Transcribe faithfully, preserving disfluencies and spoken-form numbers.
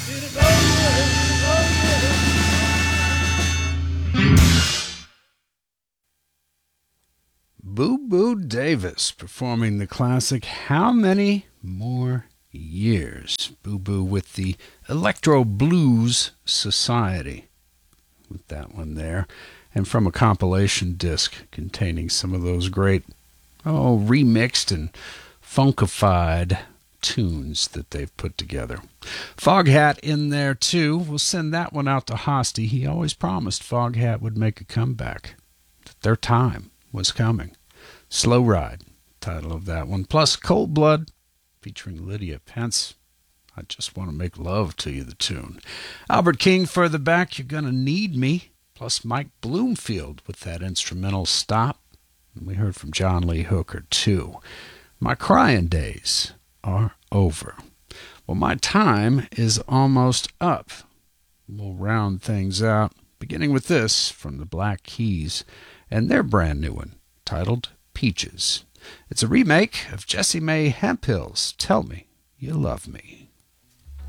Boo Boo Davis performing the classic How Many More Years? Boo Boo with the Electro Blues Society with that one there, and from a compilation disc containing some of those great, oh, remixed and funkified tunes that they've put together. Foghat in there too. We'll send that one out to Hosty. He always promised Foghat would make a comeback, that their time was coming. Slow Ride, title of that one. Plus Cold Blood, featuring Lydia Pence. I Just Want to Make Love to You, the tune. Albert King further back, You're Gonna Need Me. Plus Mike Bloomfield with that instrumental Stop. And we heard from John Lee Hooker too. My crying days are over. Well, my time is almost up. We'll round things out, beginning with this from the Black Keys and their brand new one, titled Peaches. It's a remake of Jessie Mae Hemphill's Tell Me You Love Me.